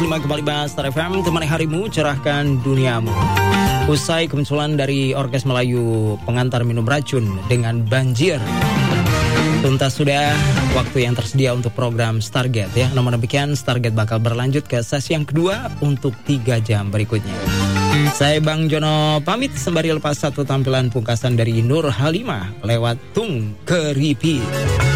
105 kembali Star FM, temani harimu, cerahkan duniamu. Usai kemunculan dari Orkes Melayu pengantar minum racun dengan banjir, tuntas sudah waktu yang tersedia untuk program Stargate ya. Namun demikian Stargate bakal berlanjut ke sesi yang kedua untuk 3 jam berikutnya. Saya Bang Jono pamit sembari lepas satu tampilan pungkasan dari Nur Halimah lewat Tung Keripi.